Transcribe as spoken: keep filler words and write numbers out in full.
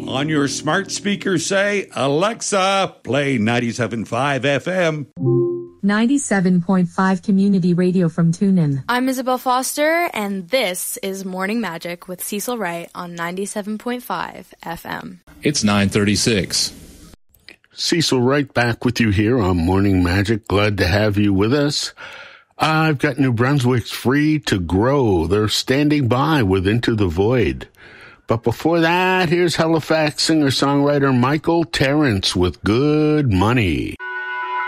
On your smart speaker, say, Alexa, play ninety-seven point five F M. ninety-seven point five Community Radio from TuneIn. I'm Isabel Foster, and this is Morning Magic with Cecil Wright on ninety-seven point five F M. It's nine thirty-six. Cecil Wright back with you here on Morning Magic. Glad to have you with us. I've got New Brunswick's Free to Grow. They're standing by with Into the Void. But before that, here's Halifax singer-songwriter Michael Terrence with Good Money.